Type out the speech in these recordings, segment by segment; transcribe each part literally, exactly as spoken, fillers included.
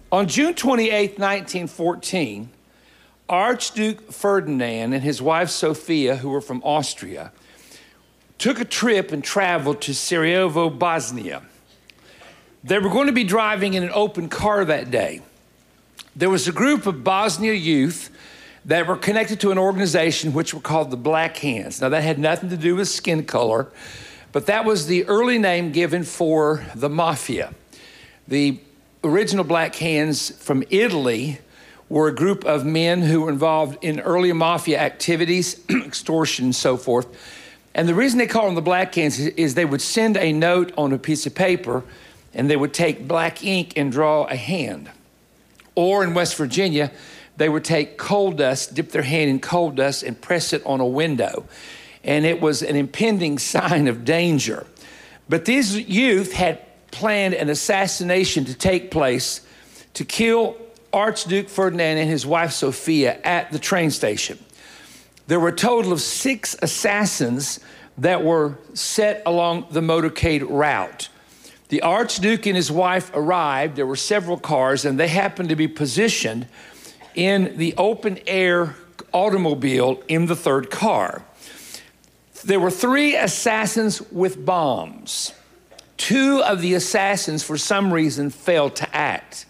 On June twenty-eighth, nineteen fourteen, Archduke Ferdinand and his wife Sophia, who were from Austria, took a trip and traveled to Sarajevo, Bosnia. They were going to be driving in an open car that day. There was a group of Bosnia youth that were connected to an organization which were called the Black Hands. Now, that had nothing to do with skin color, but that was the early name given for the mafia. The original Black Hands from Italy were a group of men who were involved in early mafia activities, extortion and so forth. And the reason they call them the Black Hands is, is they would send a note on a piece of paper and they would take black ink and draw a hand. Or in West Virginia, they would take coal dust, dip their hand in coal dust and press it on a window. And it was an impending sign of danger. But these youth had planned an assassination to take place to kill Archduke Ferdinand and his wife Sophia at the train station. There were a total of six assassins that were set along the motorcade route. The Archduke and his wife arrived. There were several cars, and they happened to be positioned in the open-air automobile in the third car. There were three assassins with bombs. Two of the assassins, for some reason, failed to act.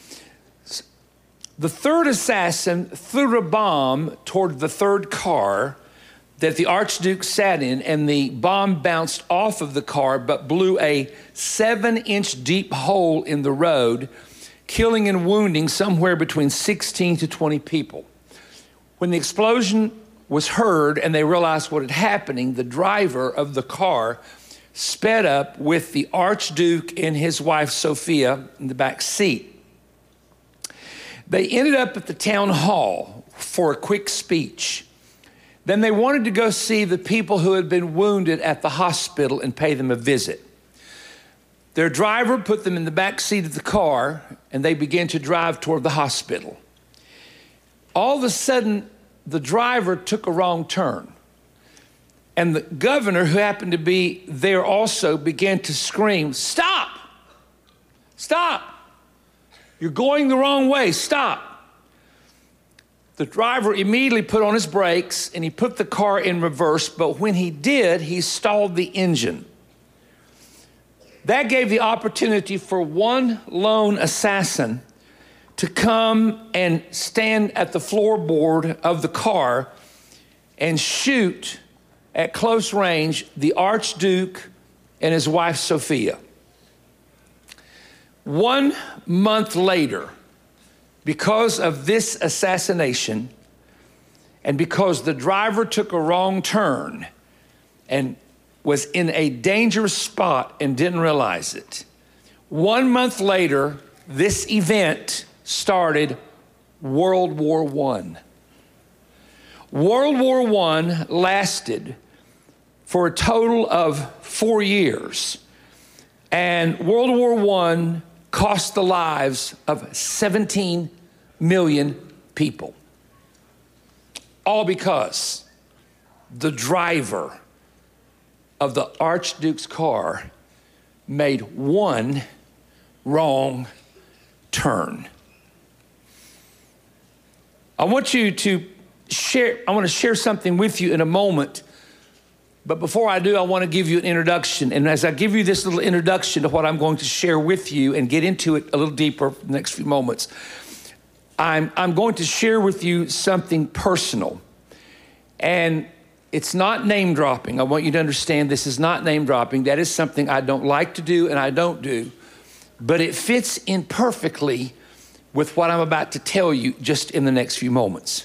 The third assassin threw a bomb toward the third car that the Archduke sat in, and the bomb bounced off of the car but blew a seven-inch deep hole in the road, killing and wounding somewhere between sixteen to twenty people. When the explosion was heard and they realized what had happened, the driver of the car sped up with the Archduke and his wife Sophia in the back seat. They ended up at the town hall for a quick speech. Then they wanted to go see the people who had been wounded at the hospital and pay them a visit. Their driver put them in the back seat of the car, and they began to drive toward the hospital. All of a sudden, the driver took a wrong turn. And the governor, who happened to be there also, began to scream, "Stop! Stop! You're going the wrong way, stop." The driver immediately put on his brakes and he put the car in reverse, but when he did, he stalled the engine. That gave the opportunity for one lone assassin to come and stand at the floorboard of the car and shoot at close range the Archduke and his wife Sophia. One month later, because of this assassination and because the driver took a wrong turn and was in a dangerous spot and didn't realize it, one month later, this event started World War One. World War One lasted for a total of four years, and World War One cost the lives of seventeen million people. All because the driver of the Archduke's car made one wrong turn. I want you to share, I want to share something with you in a moment. But before I do, I want to give you an introduction. And as I give you this little introduction to what I'm going to share with you and get into it a little deeper in the next few moments, I'm, I'm going to share with you something personal. And it's not name dropping. I want you to understand this is not name dropping. That is something I don't like to do and I don't do. But it fits in perfectly with what I'm about to tell you just in the next few moments.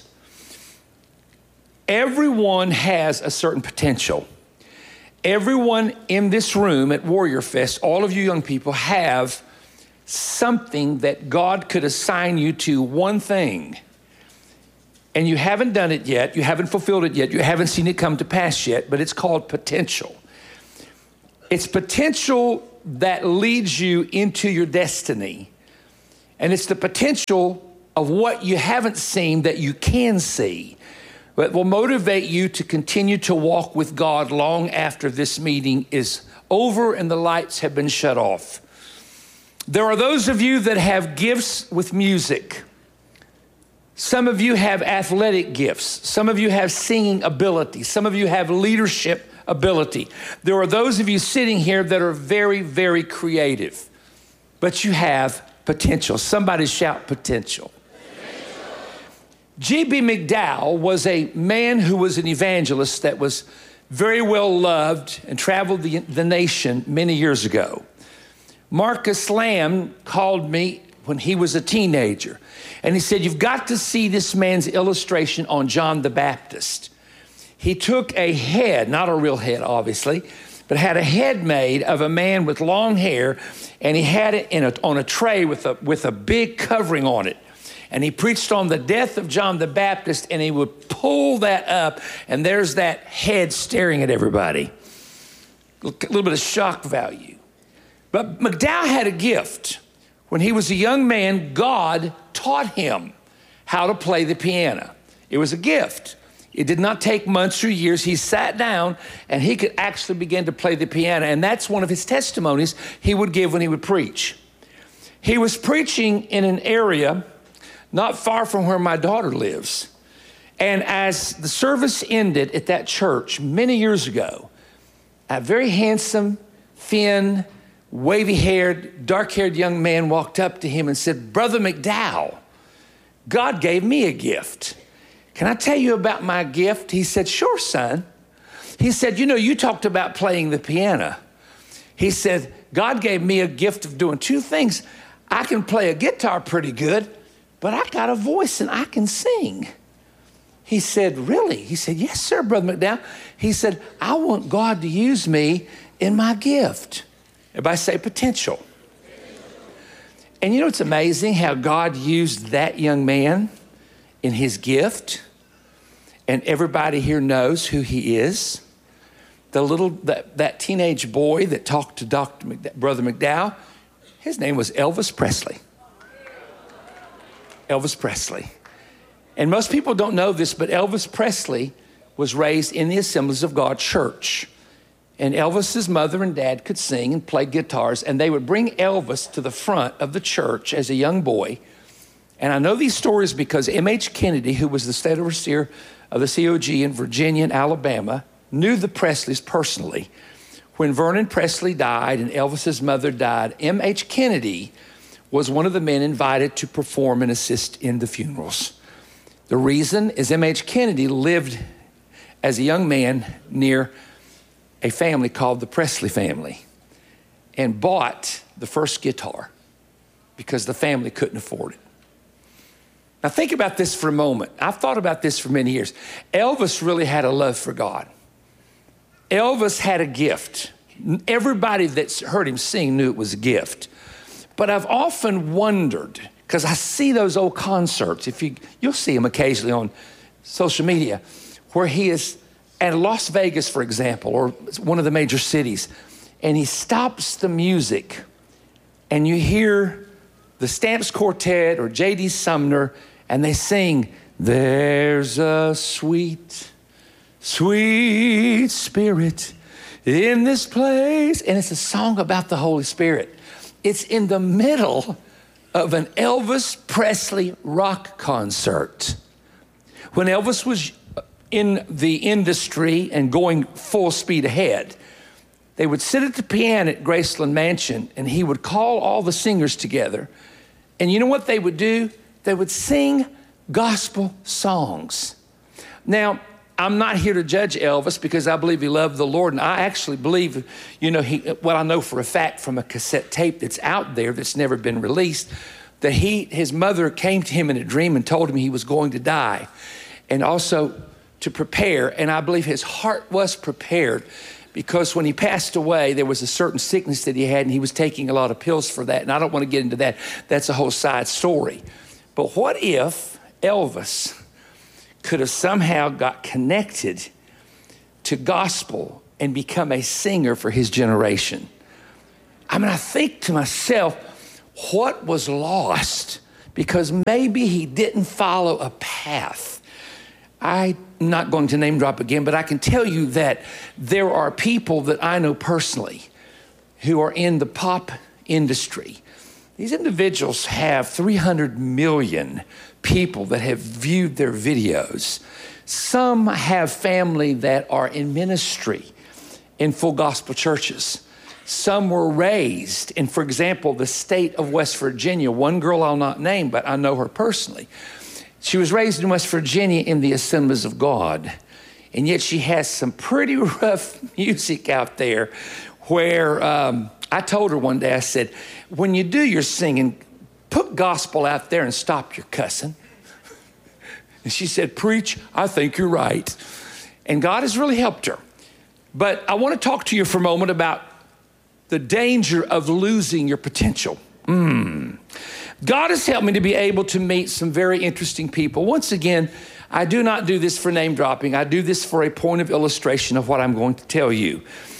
Everyone has a certain potential. Everyone in this room at Warrior Fest, all of you young people, have something that God could assign you to, one thing. And you haven't done it yet, you haven't fulfilled it yet, you haven't seen it come to pass yet, but it's called potential. It's potential that leads you into your destiny. And it's the potential of what you haven't seen that you can see, that will motivate you to continue to walk with God long after this meeting is over and the lights have been shut off. There are those of you that have gifts with music. Some of you have athletic gifts. Some of you have singing ability. Some of you have leadership ability. There are those of you sitting here that are very, very creative, but you have potential. Somebody shout potential. G B McDowell was a man who was an evangelist that was very well loved and traveled the, the nation many years ago. Marcus Lamb called me when he was a teenager, and he said, you've got to see this man's illustration on John the Baptist. He took a head, not a real head, obviously, but had a head made of a man with long hair, and he had it in a, on a tray with a, with a big covering on it. And he preached on the death of John the Baptist, and he would pull that up, and there's that head staring at everybody. A little bit of shock value. But McDowell had a gift. When he was a young man, God taught him how to play the piano. It was a gift. It did not take months or years. He sat down and he could actually begin to play the piano. And that's one of his testimonies he would give when he would preach. He was preaching in an area not far from where my daughter lives. And as the service ended at that church many years ago, a very handsome, thin, wavy-haired, dark-haired young man walked up to him and said, Brother McDowell, God gave me a gift. Can I tell you about my gift? He said, sure, son. He said, you know, you talked about playing the piano. He said, God gave me a gift of doing two things. I can play a guitar pretty good, but I got a voice and I can sing. He said, really? He said, yes, sir, Brother McDowell. He said, I want God to use me in my gift. Everybody say potential. And you know, it's amazing how God used that young man in his gift. And everybody here knows who he is. The little, that, that teenage boy that talked to Doctor McD- Brother McDowell, his name was Elvis Presley. Elvis Presley. And most people don't know this, but Elvis Presley was raised in the Assemblies of God church. And Elvis's mother and dad could sing and play guitars, and they would bring Elvis to the front of the church as a young boy. And I know these stories because M H Kennedy, who was the state overseer of the C O G in Virginia and Alabama, knew the Presleys personally. When Vernon Presley died and Elvis's mother died, M H Kennedy was one of the men invited to perform and assist in the funerals. The reason is M H Kennedy lived as a young man near a family called the Presley family and bought the first guitar because the family couldn't afford it. Now think about this for a moment. I've thought about this for many years. Elvis really had a love for God. Elvis had a gift. Everybody that's heard him sing knew it was a gift. But I've often wondered, because I see those old concerts, if you, you'll see them occasionally on social media, where he is at Las Vegas, for example, or one of the major cities, and he stops the music, and you hear the Stamps Quartet or J D Sumner, and they sing, there's a sweet, sweet spirit in this place. And it's a song about the Holy Spirit. It's in the middle of an Elvis Presley rock concert. When Elvis was in the industry and going full speed ahead, they would sit at the piano at Graceland Mansion, and he would call all the singers together. And you know what they would do? They would sing gospel songs. Now, I'm not here to judge Elvis because I believe he loved the Lord. And I actually believe, you know, he, what I know for a fact from a cassette tape that's out there that's never been released, that he, his mother came to him in a dream and told him he was going to die. And also to prepare, and I believe his heart was prepared because when he passed away, there was a certain sickness that he had and he was taking a lot of pills for that. And I don't want to get into that. That's a whole side story. But what if Elvis could have somehow got connected to gospel and become a singer for his generation? I mean, I think to myself, what was lost because maybe he didn't follow a path? I'm not going to name drop again, but I can tell you that there are people that I know personally who are in the pop industry These individuals have three hundred million people that have viewed their videos. Some have family that are in ministry in full gospel churches. Some were raised in, for example, the state of West Virginia. One girl I'll not name, but I know her personally. She was raised in West Virginia in the Assemblies of God. And yet she has some pretty rough music out there where um, I told her one day, I said, when you do your singing, put gospel out there and stop your cussing. And she said, preach, I think you're right. And God has really helped her. But I want to talk to you for a moment about the danger of losing your potential. Mm. God has helped me to be able to meet some very interesting people. Once again, I do not do this for name dropping. I do this for a point of illustration of what I'm going to tell you.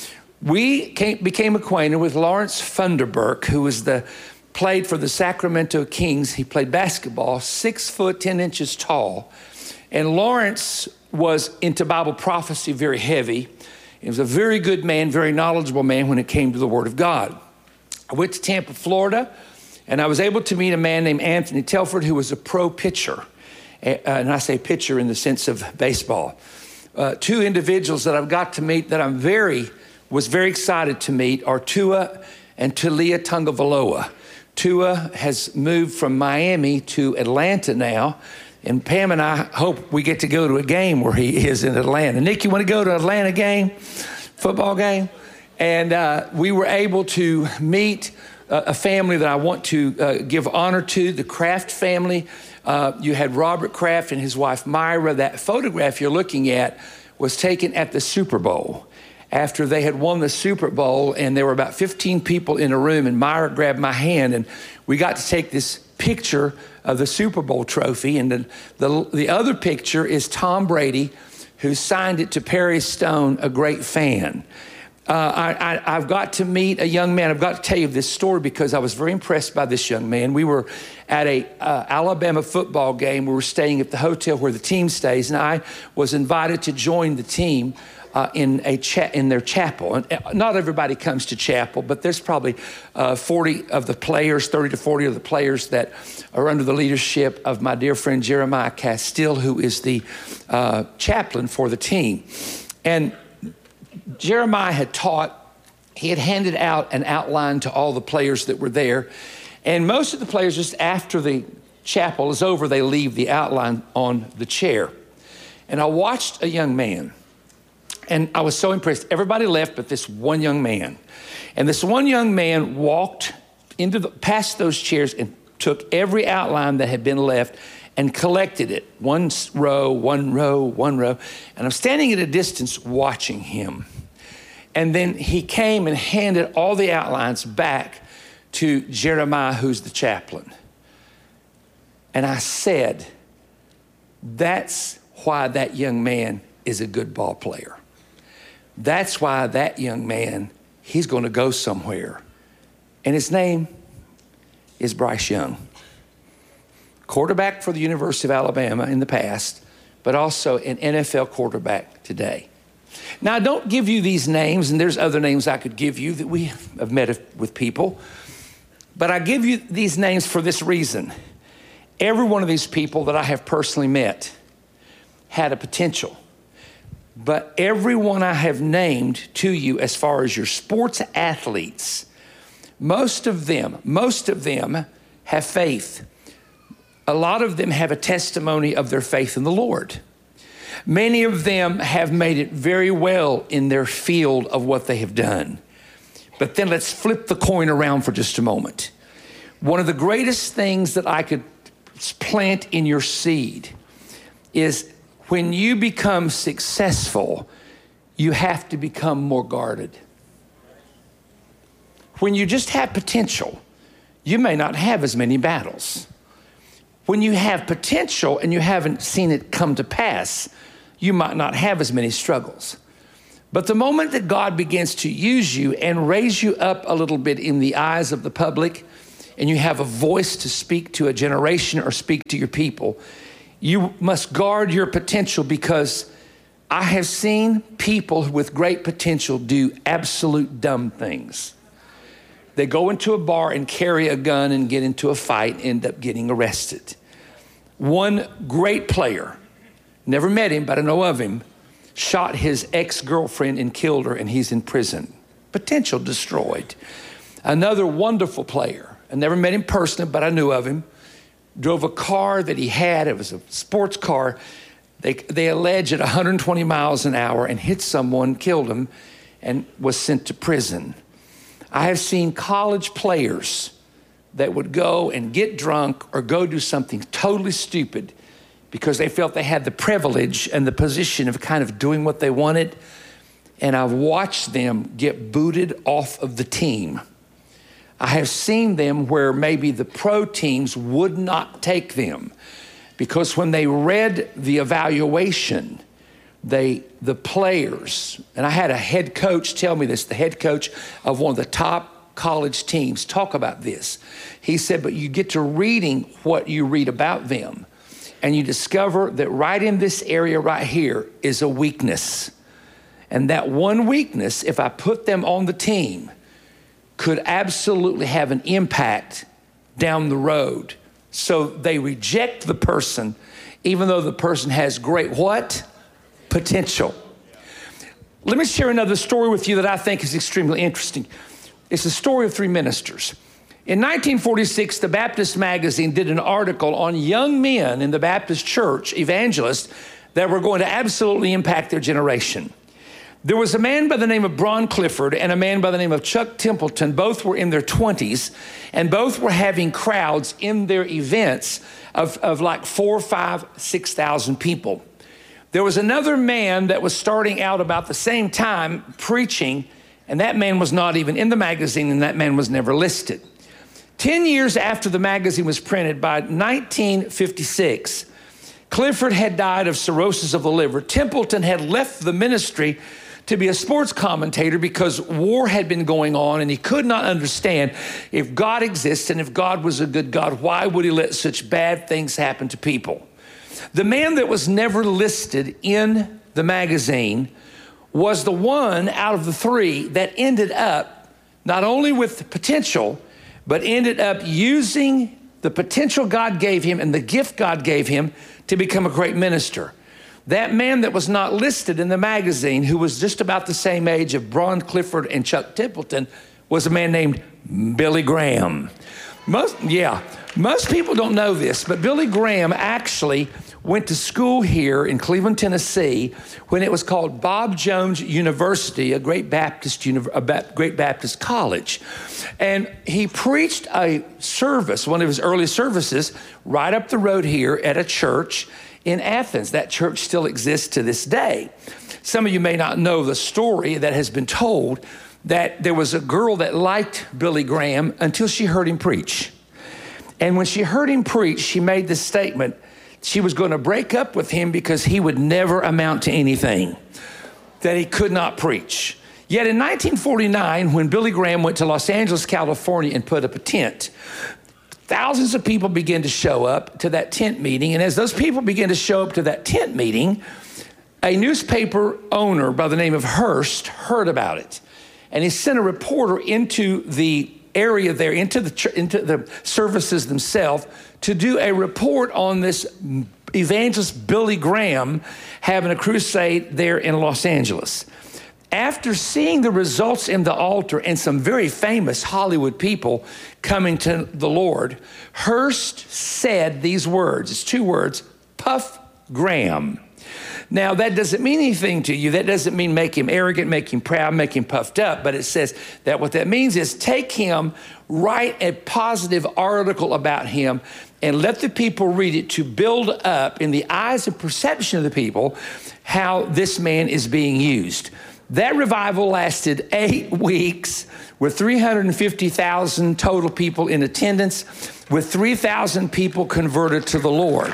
We came, became acquainted with Lawrence Funderburk, who was the played for the Sacramento Kings. He played basketball, six foot, ten inches tall. And Lawrence was into Bible prophecy very heavy. He was a very good man, very knowledgeable man when it came to the Word of God. I went to Tampa, Florida, and I was able to meet a man named Anthony Telford, who was a pro pitcher. And I say pitcher in the sense of baseball. Uh, two individuals that I've got to meet that I'm very, was very excited to meet are Tua and Talia Tungavaloa. Tua has moved from Miami to Atlanta now, and Pam and I hope we get to go to a game where he is in Atlanta. Nick, you want to go to an Atlanta game, football game? And uh, we were able to meet uh, a family that I want to uh, give honor to, the Kraft family. Uh, you had Robert Kraft and his wife Myra. That photograph you're looking at was taken at the Super Bowl after they had won the Super Bowl, and there were about fifteen people in a room, and Myra grabbed my hand, and we got to take this picture of the Super Bowl trophy. And the, the, the other picture is Tom Brady, who signed it to Perry Stone, a great fan. Uh, I, I, I've got to meet a young man. I've got to tell you this story because I was very impressed by this young man. We were at a uh, Alabama football game. We were staying at the hotel where the team stays, and I was invited to join the team uh, in a cha- in their chapel. And not everybody comes to chapel, but there's probably uh, forty of the players, thirty to forty of the players that are under the leadership of my dear friend Jeremiah Castile, who is the uh, chaplain for the team. And Jeremiah had taught, he had handed out an outline to all the players that were there. And most of the players, just after the chapel is over, they leave the outline on the chair. And I watched a young man, and I was so impressed. Everybody left but this one young man. And this one young man walked into the, past those chairs and took every outline that had been left and collected it, one row, one row, one row. And I'm standing at a distance watching him. And then he came and handed all the outlines back to Jeremiah, who's the chaplain. And I said, that's why that young man is a good ball player. That's why that young man, he's going to go somewhere. And his name is Bryce Young. Quarterback for the University of Alabama in the past, but also an N F L quarterback today. Now, I don't give you these names, and there's other names I could give you that we have met with people, but I give you these names for this reason. Every one of these people that I have personally met had a potential, but everyone I have named to you as far as your sports athletes, most of them, most of them have faith. A lot of them have a testimony of their faith in the Lord. Many of them have made it very well in their field of what they have done. But then let's flip the coin around for just a moment. One of the greatest things that I could plant in your seed is when you become successful, you have to become more guarded. When you just have potential, you may not have as many battles. When you have potential and you haven't seen it come to pass, you might not have as many struggles. But the moment that God begins to use you and raise you up a little bit in the eyes of the public, and you have a voice to speak to a generation or speak to your people, you must guard your potential, because I have seen people with great potential do absolute dumb things. They go into a bar and carry a gun and get into a fight, end up getting arrested. One great player, never met him, but I know of him, shot his ex-girlfriend and killed her, and he's in prison. Potential destroyed. Another wonderful player, I never met him personally, but I knew of him, drove a car that he had. It was a sports car. They, they allege at one hundred twenty miles an hour and hit someone, killed him, and was sent to prison. I have seen college players that would go and get drunk or go do something totally stupid because they felt they had the privilege and the position of kind of doing what they wanted. And I've watched them get booted off of the team. I have seen them where maybe the pro teams would not take them because when they read the evaluation, they, the players, and I had a head coach tell me this, the head coach of one of the top college teams talk about this. He said, but you get to reading what you read about them and you discover that right in this area right here is a weakness. And that one weakness, if I put them on the team, could absolutely have an impact down the road. So they reject the person, even though the person has great what? Potential. Let me share another story with you that I think is extremely interesting. It's the story of three ministers. In nineteen forty-six, the Baptist magazine did an article on young men in the Baptist church, evangelists, that were going to absolutely impact their generation. There was a man by the name of Bron Clifford and a man by the name of Chuck Templeton. Both were in their twenties, and both were having crowds in their events of, of like four, five, six thousand people. There was another man that was starting out about the same time preaching, and that man was not even in the magazine, and that man was never listed. Ten years after the magazine was printed, by nineteen fifty-six, Clifford had died of cirrhosis of the liver. Templeton had left the ministry to be a sports commentator because war had been going on and he could not understand if God exists and if God was a good God, why would he let such bad things happen to people? The man that was never listed in the magazine was the one out of the three that ended up not only with the potential, but ended up using the potential God gave him and the gift God gave him to become a great minister. That man that was not listed in the magazine, who was just about the same age of Bron Clifford and Chuck Templeton, was a man named Billy Graham. Most, yeah, most people don't know this, but Billy Graham actually went to school here in Cleveland, Tennessee, when it was called Bob Jones University, a great Baptist, a great Baptist college. And he preached a service, one of his early services, right up the road here at a church in Athens. That church still exists to this day. Some of you may not know the story that has been told that there was a girl that liked Billy Graham until she heard him preach. And when she heard him preach, she made this statement. She was going to break up with him because he would never amount to anything, that he could not preach. Yet in nineteen forty-nine, when Billy Graham went to Los Angeles, California and put up a tent, thousands of people began to show up to that tent meeting. And as those people began to show up to that tent meeting, a newspaper owner by the name of Hearst heard about it. And he sent a reporter into the area there, into the, into the services themselves, to do a report on this evangelist Billy Graham having a crusade there in Los Angeles. After seeing the results in the altar and some very famous Hollywood people coming to the Lord, Hearst said these words, it's two words, Puff Graham. Now, that doesn't mean anything to you. That doesn't mean make him arrogant, make him proud, make him puffed up. But it says that what that means is take him, write a positive article about him, and let the people read it to build up in the eyes and perception of the people how this man is being used. That revival lasted eight weeks with three hundred fifty thousand total people in attendance, with three thousand people converted to the Lord.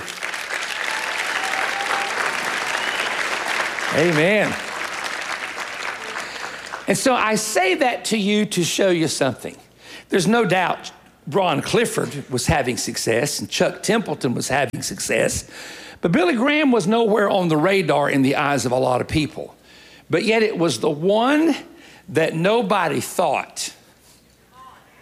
Amen. And so I say that to you to show you something. There's no doubt Bron Clifford was having success and Chuck Templeton was having success, but Billy Graham was nowhere on the radar in the eyes of a lot of people. But yet it was the one that nobody thought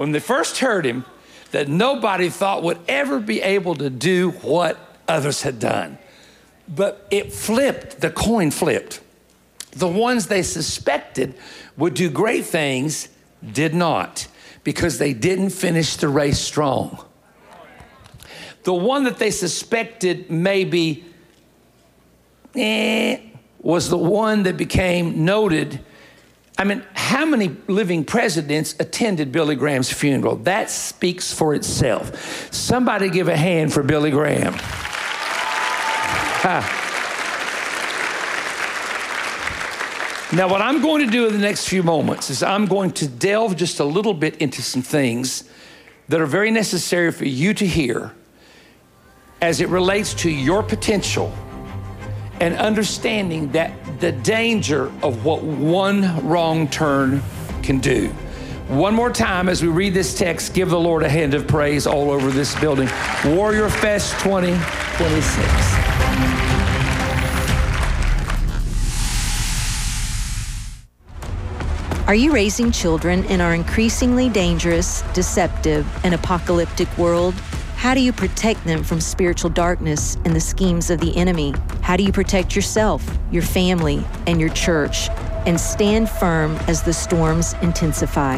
when they first heard him, that nobody thought would ever be able to do what others had done. But it flipped, the coin flipped. The ones they suspected would do great things did not, because they didn't finish the race strong. The one that they suspected maybe eh, was the one that became noted. I mean, how many living presidents attended Billy Graham's funeral? That speaks for itself. Somebody give a hand for Billy Graham. Ha. Now, what I'm going to do in the next few moments is I'm going to delve just a little bit into some things that are very necessary for you to hear as it relates to your potential and understanding that the danger of what one wrong turn can do. One more time as we read this text, give the Lord a hand of praise all over this building. Warrior Fest twenty twenty-six. Are you raising children in our increasingly dangerous, deceptive, and apocalyptic world? How do you protect them from spiritual darkness and the schemes of the enemy? How do you protect yourself, your family, and your church, and stand firm as the storms intensify?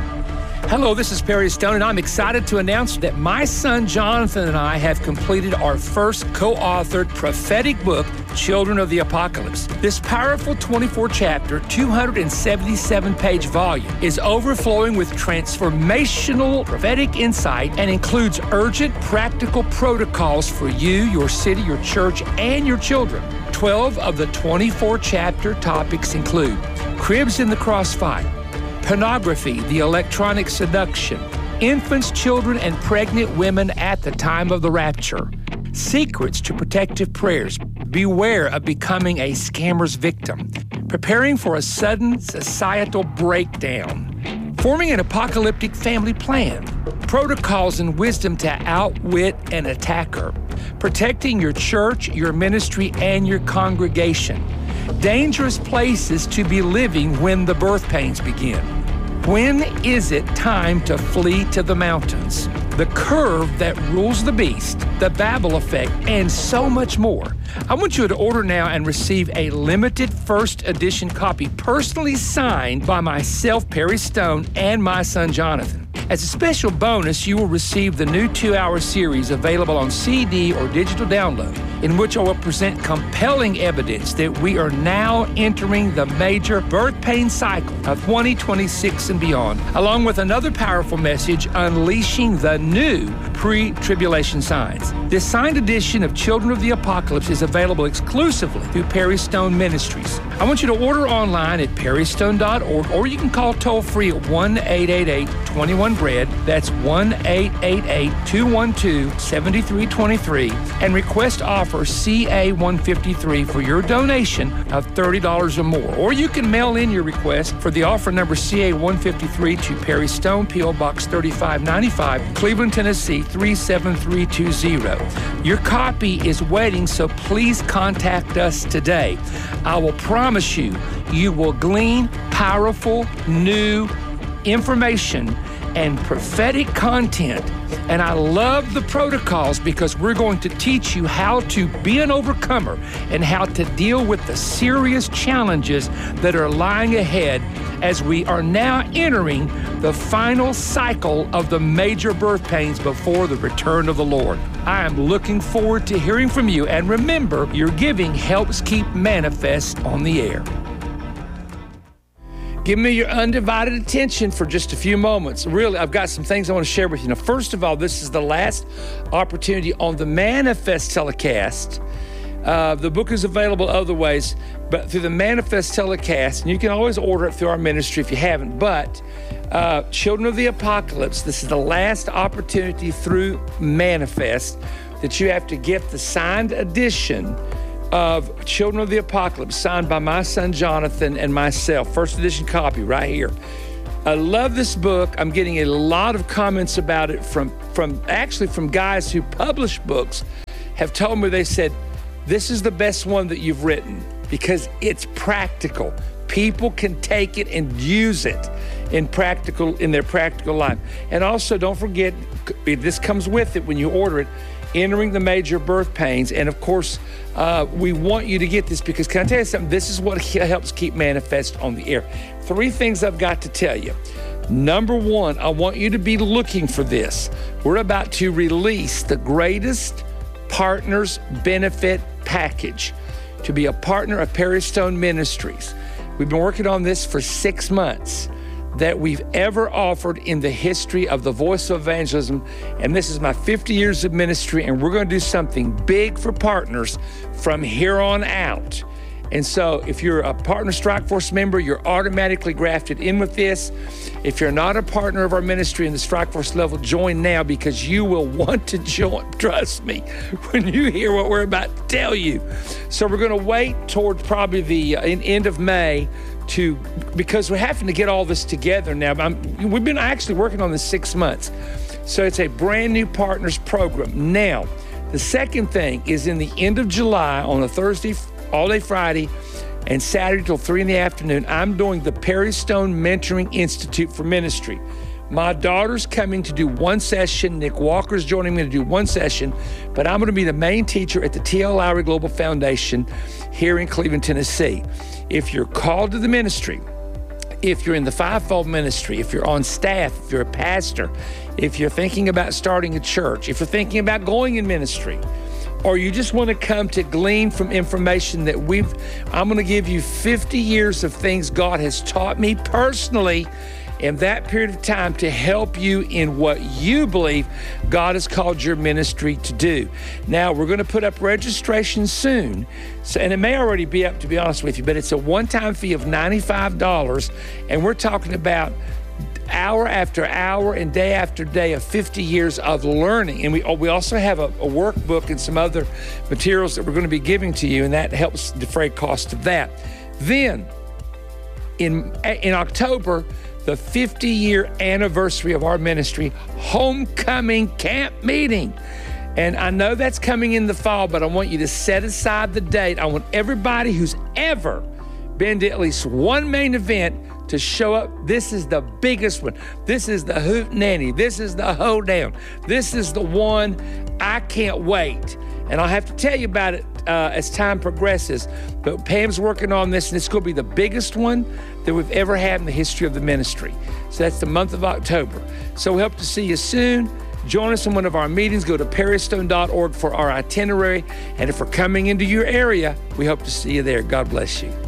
Hello, this is Perry Stone, and I'm excited to announce that my son Jonathan and I have completed our first co-authored prophetic book, Children of the Apocalypse. This powerful twenty-four chapter, two hundred seventy-seven page volume is overflowing with transformational prophetic insight and includes urgent practical protocols for you, your city, your church, and your children. twelve of the twenty-four chapter topics include cribs in the crossfire, pornography, the electronic seduction, infants, children, and pregnant women at the time of the rapture, secrets to protective prayers, beware of becoming a scammer's victim, preparing for a sudden societal breakdown, forming an apocalyptic family plan, protocols and wisdom to outwit an attacker, protecting your church, your ministry, and your congregation, dangerous places to be living when the birth pains begin. When is it time to flee to the mountains? The curve that rules the beast, the Babel effect, and so much more. I want you to order now and receive a limited first edition copy personally signed by myself, Perry Stone, and my son, Jonathan. As a special bonus, you will receive the new two-hour series available on C D or digital download, in which I will present compelling evidence that we are now entering the major birth pain cycle of twenty twenty-six and beyond, along with another powerful message, unleashing the new pre-tribulation signs. This signed edition of Children of the Apocalypse is available exclusively through Perry Stone Ministries. I want you to order online at perry stone dot org, or you can call toll-free at one eight eight eight, two one, bread. That's one eight eight eight, two one two, seven three two three, and request offer C A one fifty-three for your donation of thirty dollars or more. Or you can mail in your request for the offer number C A one fifty-three to Perry Stone, P O Box thirty-five ninety-five, Cleveland, Tennessee three seven three two zero. Your copy is waiting, so please contact us today. I will promise you, you will glean powerful, new information and prophetic content. And I love the protocols because we're going to teach you how to be an overcomer and how to deal with the serious challenges that are lying ahead as we are now entering the final cycle of the major birth pains before the return of the Lord. I am looking forward to hearing from you, and remember, your giving helps keep Manifest on the air. Give me your undivided attention for just a few moments. Really, I've got some things I want to share with you. Now, first of all, this is the last opportunity on the Manifest telecast. Uh, the book is available other ways, but through the Manifest telecast, and you can always order it through our ministry if you haven't, but uh, Children of the Apocalypse, this is the last opportunity through Manifest that you have to get the signed edition of Children of the Apocalypse, signed by my son Jonathan and myself. First edition copy right here. I love this book. I'm getting a lot of comments about it from, from actually from guys who publish books have told me, they said, this is the best one that you've written because it's practical. People can take it and use it. in practical in their practical life. And also, don't forget, this comes with it when you order it, entering the major birth pains. And of course, uh, we want you to get this because, can I tell you something? This is what helps keep Manifest on the air. Three things I've got to tell you. Number one, I want you to be looking for this. We're about to release the greatest partners benefit package to be a partner of Perry Stone Ministries. We've been working on this for six months that we've ever offered in the history of the Voice of Evangelism. And this is my fifty years of ministry, and we're going to do something big for partners from here on out. And so if you're a Partner Strike Force member, you're automatically grafted in with this. If you're not a partner of our ministry in the Strike Force level, join now because you will want to join, trust me, when you hear what we're about to tell you. So we're going to wait towards probably the uh, end of May to, because we're having to get all this together now. I'm, we've been actually working on this six months. So it's a brand new partners program. Now, the second thing is in the end of July on a Thursday, all day Friday, and Saturday till three in the afternoon, I'm doing the Perry Stone Mentoring Institute for Ministry. My daughter's coming to do one session. Nick Walker's joining me to do one session, but I'm going to be the main teacher at the T L Lowry Global Foundation here in Cleveland, Tennessee. If you're called to the ministry, if you're in the fivefold ministry, if you're on staff, if you're a pastor, if you're thinking about starting a church, if you're thinking about going in ministry, or you just want to come to glean from information that we've, I'm going to give you fifty years of things God has taught me personally in that period of time to help you in what you believe God has called your ministry to do. Now, we're going to put up registration soon, so, and it may already be up, to be honest with you, but it's a one-time fee of ninety-five dollars, and we're talking about hour after hour and day after day of fifty years of learning. And we we also have a, a workbook and some other materials that we're going to be giving to you, and that helps defray cost of that. Then, in in October, the fifty-year anniversary of our ministry, homecoming camp meeting. And I know that's coming in the fall, but I want you to set aside the date. I want everybody who's ever been to at least one main event to show up. This is the biggest one. This is the hootenanny. This is the hoedown. This is the one. I can't wait. And I'll have to tell you about it uh, as time progresses. But Pam's working on this, and it's going to be the biggest one that we've ever had in the history of the ministry. So that's the month of October. So we hope to see you soon. Join us in one of our meetings. Go to perry stone dot org for our itinerary. And if we're coming into your area, we hope to see you there. God bless you.